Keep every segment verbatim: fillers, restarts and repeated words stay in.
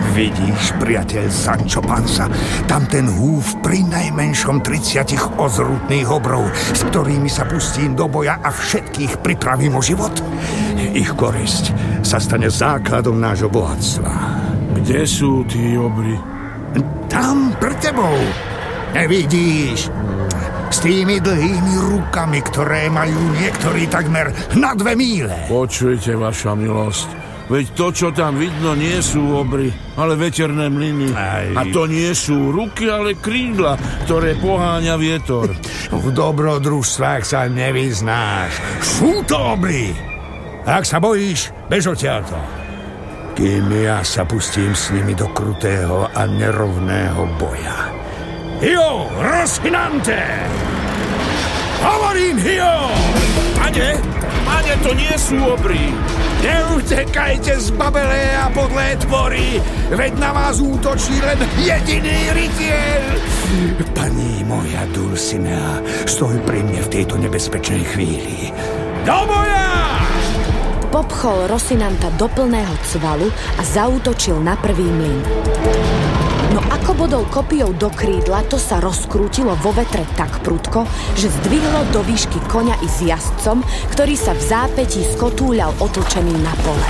Vidíš, priateľ Sancho Panza, tam ten húf pri najmenšom tridsiatich ozrutných obrov, s ktorými sa pustím do boja a všetkých pripravím o život? Ich korisť sa stane základom nášho bohatstva. Kde sú tí obry? Tam, pred tebou. Nevidíš? S tými dlhými rukami, ktoré majú niektorí takmer na dve míle. Počujte, vaša milosť. Veď to, čo tam vidno, nie sú obry, ale veterné mlyny. Aj. A to nie sú ruky, ale krídla, ktoré poháňa vietor. V dobrodružstvách sa nevyznáš. Sú to obry. Ak sa bojíš, bež odtiaľto. Kým ja sa pustím s nimi do krutého a nerovného boja. Hio, Rocinante! Hovorím, Hio! Pane, pane, to nie sú obry. Neutekajte z babelé a podlé tvory, veď na vás útočí len jediný rytier. Pani moja Dulcinea, stoj pri mne v tejto nebezpečnej chvíli. Do boja! Popchol Rocinanta do plného cvalu a zaútočil na prvý mlyn. No ako bodol kopijou do krídla, to sa rozkrútilo vo vetre tak prudko, že zdvihlo do výšky koňa i s jazdcom, ktorý sa v zápätí skotúľal otlčený na pole.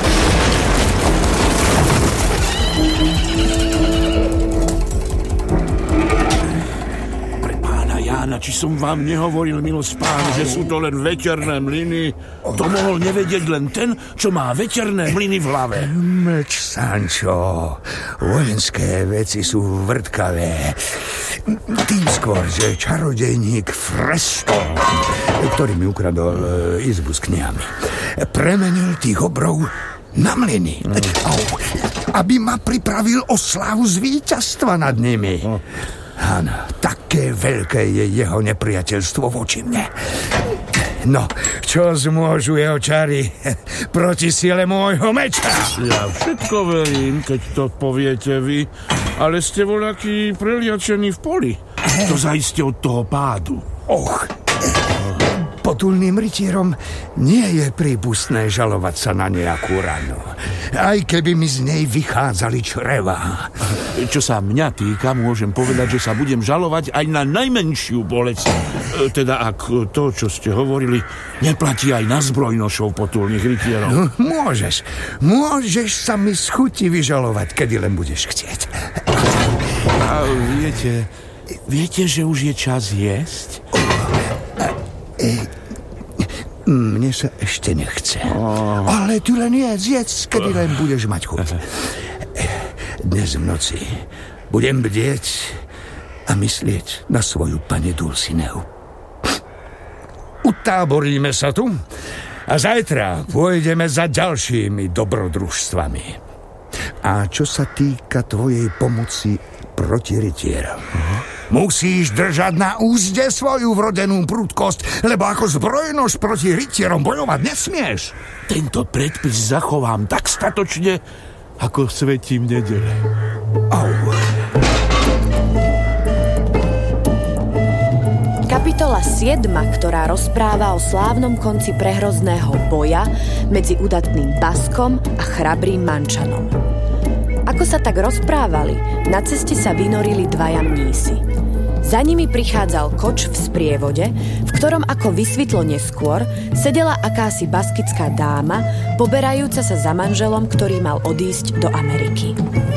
Jána, či som vám nehovoril, milosť pán, že sú to len veterné mlyny? To mohol nevedieť len ten, čo má veterné mlyny v hlave. Mlč, Sancho. Vojenské veci sú vrtkavé. Tým skôr, že čarodejník Freston, ktorý mi ukradol e, izbu s knihami, premenil tých obrov na mlyny. Mm. Au, aby ma pripravil o slávu z víťazstva nad nimi. Mm. Áno, také veľké je jeho nepriateľstvo voči mne. No, čo zmôžu jeho čary proti sile môjho meča? Ja všetko verím, keď to poviete vy, ale ste voľaký preliačený v poli. To zaiste od toho pádu. Och, potulným rytierom nie je prípustné žalovať sa na nejakú ranu, aj keby mi z nej vychádzali čreva. Čo sa mňa týka, môžem povedať, že sa budem žalovať aj na najmenšiu bolesť. Teda ak to, čo ste hovorili, neplatí aj na zbrojnošov potulných rytierov. No, môžeš, môžeš sa mi z chuti vyžalovať, kedy len budeš chcieť. A viete, viete, že už je čas jesť? Mne sa ešte nechce. Oh. Ale ty len jedz, jedz, kedy len budeš mať chuť. Dnes v noci budem bdieť a myslieť na svoju pani Dulcineu. Utáboríme sa tu a zajtra pôjdeme za ďalšími dobrodružstvami. A čo sa týka tvojej pomoci proti rytierom, uh-huh. musíš držať na úzde svoju vrodenú prudkosť, lebo ako zbrojnož proti rytierom bojovať nesmieš. Tento predpis zachovám tak statočne, ako svetím nedele. Au. Kapitola siedma, ktorá rozpráva o slávnom konci prehrozného boja medzi udatným Baskom a chrabrým Mančanom. Ako sa tak rozprávali, na ceste sa vynorili dvaja mnísi. Za nimi prichádzal koč v sprievode, v ktorom, ako vysvetlo neskôr, sedela akási baskická dáma, poberajúca sa za manželom, ktorý mal odísť do Ameriky.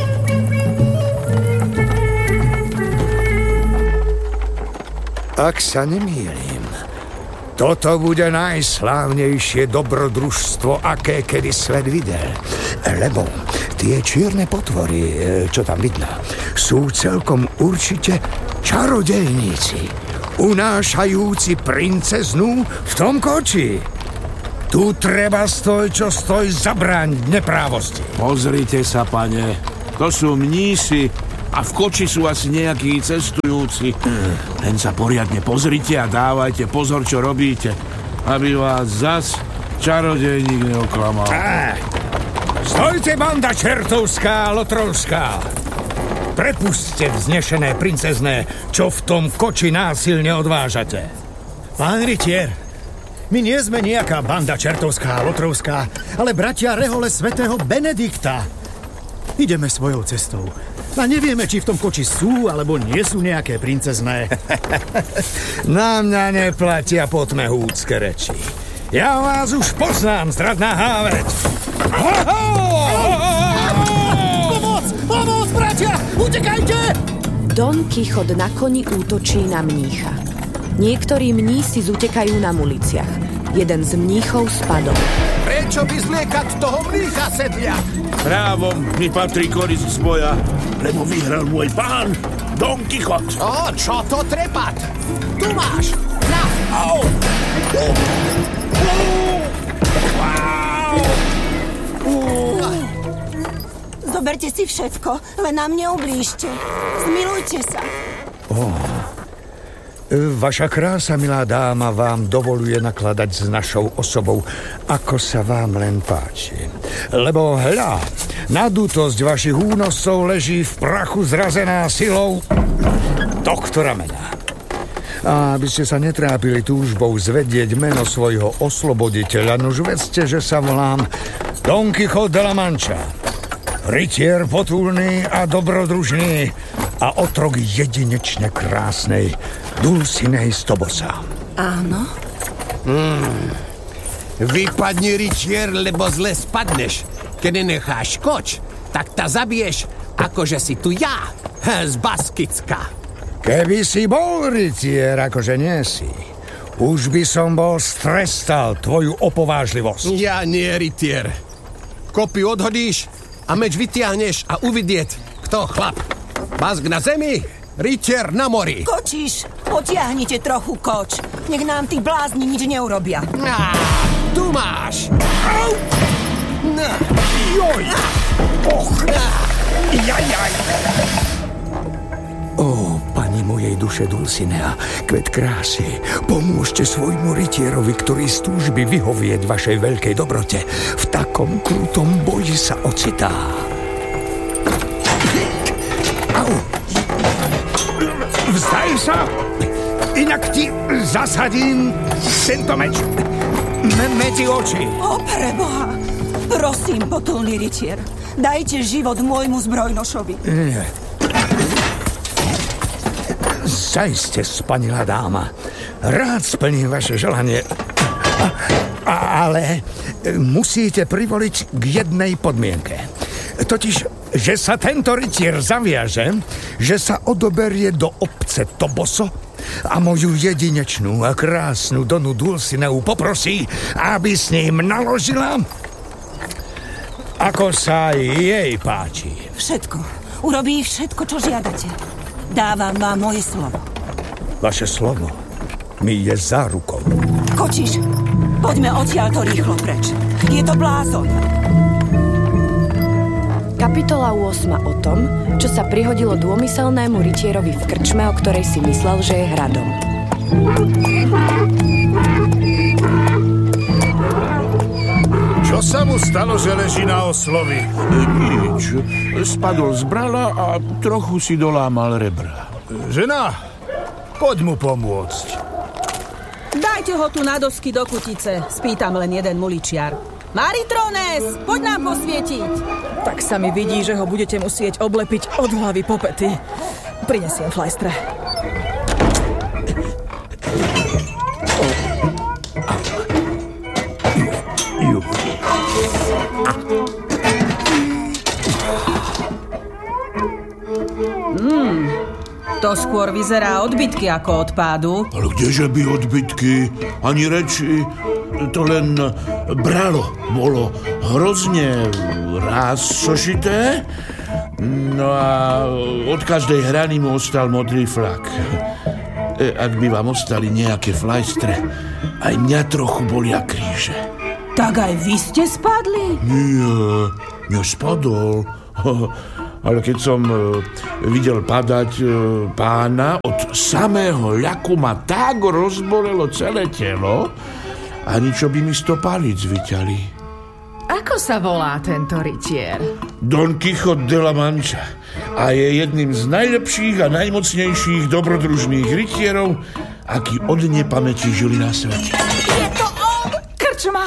Ak sa nemýlim, toto bude najslávnejšie dobrodružstvo, aké kedy svet videl. Lebo tie čierne potvory, čo tam vidno, sú celkom určite čarodejníci, unášajúci princeznú v tom koči. Tu treba stoj, čo stoj, zabrániť neprávosti. Pozrite sa, pane, to sú mnísi a v koči sú asi nejakí cestujúci. Len sa poriadne pozrite a dávajte pozor, čo robíte, aby vás zas čarodejník neoklamal. Á, stojte, banda čertovská a lotrovská! Prepusťte vznešené princezné, čo v tom koči násilne odvážate. Pán rytier, my nie sme nejaká banda čertovská a lotrovská, ale bratia rehole svätého Benedikta. ideme svojou cestou. A nevieme, či v tom koči sú, alebo nie sú nejaké princezné. Na mňa neplatia potmehúcké reči. Ja vás už poznám, zradná háveť. Pomoc! Pomoc, bratia! Utekajte! Don Kichot na koni útočí na mnícha. Niektorí mnísi zutekajú na muliciach. Jeden z mníchov spadol. Prečo by zliekať toho mnícha, sedliak? Právom mi patrí koriť z boja, lebo vyhral môj pán, Don Kichot. O, čo to trepať? Tu máš! Na! Au! Zoberte si všetko, len nám neublížte. Zmilujte sa. Oh. Vaša krása, milá dáma, vám dovoluje nakladať s našou osobou, ako sa vám len páči. Lebo hľa, nadutosť vašich únoscov leží v prachu zrazená silou doktora Mena. A aby ste sa netrápili túžbou zvedieť meno svojho osloboditeľa, nuž vedzte, že sa volám Don Kichot de la Mancha. Rytier potulný a dobrodružný a otrok jedinečne krásnej Dulcinei z Tobosa. Áno? Hmm. Vypadni, rytier, lebo zle spadneš. Keď necháš koč, tak ta zabiješ, akože si tu ja, z Baskicka. Keby si bol rytier, akože nie si, už by som bol strestal tvoju opovážlivosť. Ja nie, rytier. Kopy odhodíš a meč vytiahneš a uvidieť, kto chlap. Bask na zemi, rytier na mori. Kočíš, potiahnite trochu koč. Nech nám tí blázni nič neurobia. Á, tu máš. Au! Na. Joj! Och! Jajaj! Ó, pani mojej duše Dulcinea, kvet krásy, pomôžte svojmu rytierovi, ktorý z túžby vyhovieť vašej veľkej dobrote. V takom krutom boji sa ocitá. Au! Vzdaj sa, inak ti zasadím tento meč me- medzi oči. O, preboha! Prosím, potulný rytier, dajte život môjmu zbrojnošovi. Nie. Zajste, spanilá dáma. Rád splním vaše želanie. A, a, ale musíte privoliť k jednej podmienke. Totiž, že sa tento rytier zaviaže, že sa odoberie do obce Toboso a moju jedinečnú a krásnu Donu Dulcineu poprosí, aby s ním naložila, ako sa jej páči. Všetko. Urobí všetko, čo žiadate. Dávam vám moje slovo. Vaše slovo mi je zárukou. Kočiš, poďme odtiaľto rýchlo preč. Je to blázon. Kapitola ôsma o tom, čo sa prihodilo dômyselnému rytierovi v krčme, o ktorej si myslel, že je hradom. Čo sa mu stalo, že leží na oslovi? Nič. Spadol z brala a trochu si dolámal rebra. Žena, poď mu pomôcť. Dajte ho tu na dosky do kutice, spýtam len jeden muličiar. Maritrones, poď nám posvietiť. Tak sa mi vidí, že ho budete musieť oblepiť od hlavy po pety. Prinesiem flajstre. Hmm, to skôr vyzerá odbytky ako od pádu. Ale kdeže by odbytky? Ani reči. To len bralo bolo hrozne raz sošité. No a od každej hrany mu ostal modrý flak. Ak by vám ostali nejaké flajstre, aj mňa trochu bolia kríže. Tak aj vy ste spadli? Nie, nespadol. Ale keď som videl padať pána, od samého ľaku ma tak rozbolelo celé telo, ani čo by mi sto palíc vyťali. Ako sa volá tento rytier? Don Kichot de la Mancha a je jedným z najlepších a najmocnejších dobrodružných rytierov, akí od nepamäti žili na svete. Je to on! Krčmár!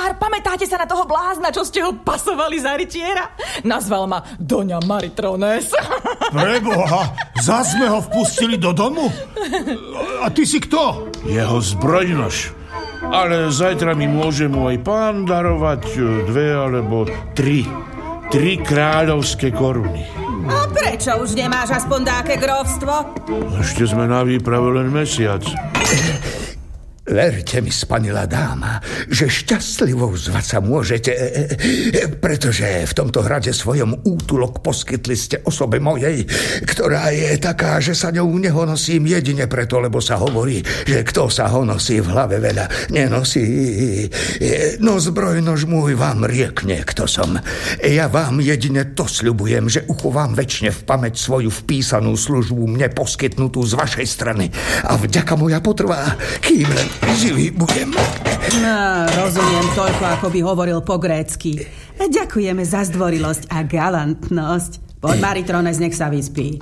Krčmár, pamätáte sa na toho blázna, čo ste ho pasovali za rytiera? Nazval ma Doňa Maritrones. Preboha, zas sme ho vpustili do domu? A ty si kto? Jeho zbrojnož. Ale zajtra mi môže môj pán darovať dve alebo tri. Tri kráľovské koruny. A prečo už nemáš aspoň dáke grófstvo? Ešte sme na výprave len mesiac. Verte mi, spanilá dáma, že šťastlivou zvať sa môžete, pretože v tomto hrade svojom útulok poskytli ste osobe mojej, ktorá je taká, že sa ňou nehonosím jedine preto, lebo sa hovorí, že kto sa honosí v hlave veľa nenosí. No zbrojnož môj vám riekne, kto som. Ja vám jedine to sľubujem, že uchovám večne v pamäť svoju vpísanú službu mne poskytnutú z vašej strany a vďaka moja potrvá, kým len živý budem. No, rozumiem toľko, ako by hovoril po grécky. Ďakujeme za zdvorilosť a galantnosť. Poď, Maritrones, nech sa vyspí.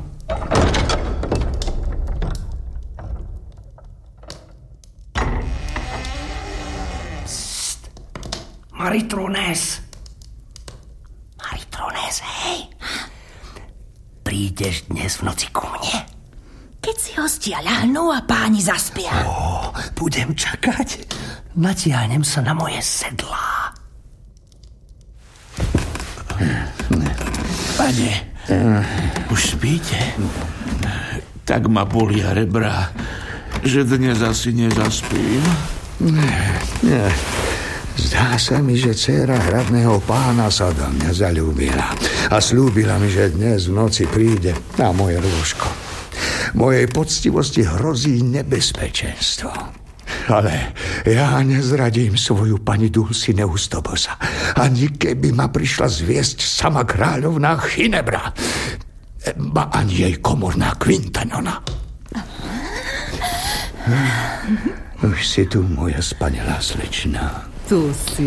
Psst. Maritrones. Maritrones, hej. Prídeš dnes v noci ku mne? Keď si hostia ľahnú a páni zaspia. Ó, budem čakať. Natiahnem sa na moje sedlá. Pane, už spíte? Tak ma bolia rebra, že dnes asi nezaspím. Nie. Zdá sa mi, že dcéra hradného pána sa do mňa zaľúbila a slúbila mi, že dnes v noci príde na moje lôžko. Mojej poctivosti hrozí nebezpečenstvo. Ale ja nezradím svoju pani Dulcineus Tobosa. Ani keby ma prišla zviesť sama kráľovná Chinebra. Ba ani jej komorná Quintanona. Už si tu, moja spanilá slečna. Tu si?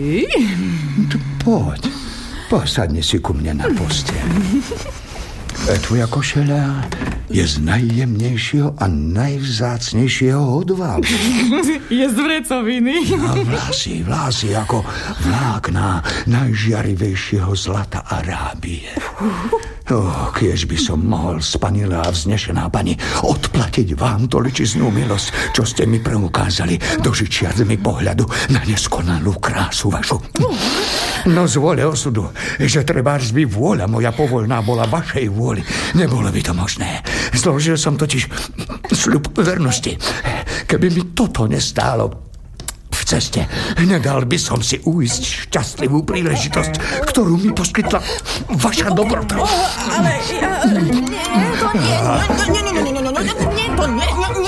Poď, posadni si ku mne na posteľ. Tvoja košeľa je z najjemnejšieho a najvzácnejšieho odvalu. Je z vrecoviny. A vlasy, vlasy ako vlákna najžiarivejšieho zlata Arábie. Oh, kiež by som mohol, spanilá a vznešená pani, odplatiť vám toličiznú milosť, čo ste mi preukázali, dožičiac mi pohľadu na neskonalú krásu vašu. No z vôle osudu, že trebárs by vôľa moja povoľná bola vašej vôli, nebolo by to možné. Zložil som totiž sľub vernosti. Keby mi toto nestálo v ceste, nedal by som si uísť šťastlivú príležitosť, ktorú mi poskytla vaša dobrota. Ale ja... Nie, to nie. Nie, nie, nie, nie, nie, to nie, nie,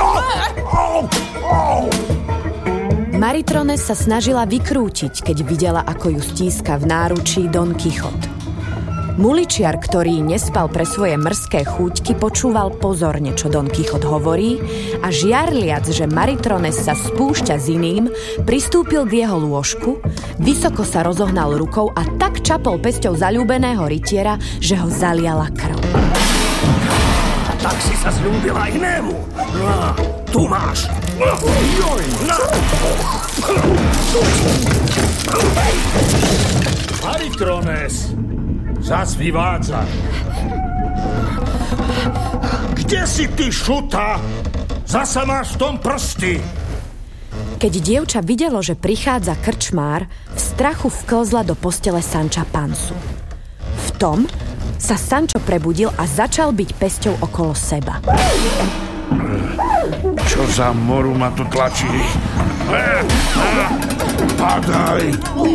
Maritrones sa snažila vykrútiť, keď videla, ako ju stíska v náručí Don Kichot. Muličiar, ktorý nespal pre svoje mrzké chúťky, počúval pozorne, čo Don Kichot hovorí a žiarliac, že Maritrones sa spúšťa s iným, pristúpil k jeho lôžku, vysoko sa rozohnal rukou a tak čapol pesťou zaľúbeného rytiera, že ho zaliala krv. Tak si sa zľúbila inému. No, tu máš. No. Maritrones, zas vyvádza. Kde si ty, šuta? Zasa máš v tom prsty. Keď dievča videlo, že prichádza krčmár, v strachu vklzla do postele Sanča Pansu. V tom sa Sančo prebudil a začal byť pesťou okolo seba. Čo za moru ma tu tlačí? Padaj!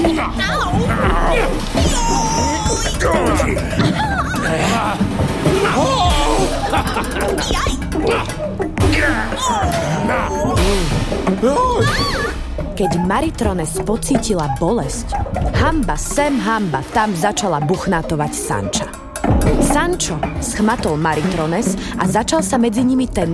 Keď Maritrones pocítila bolesť, hamba sem, hamba tam začala buchnátovať Sanča. Sančo schmatol Maritrones a začal sa medzi nimi ten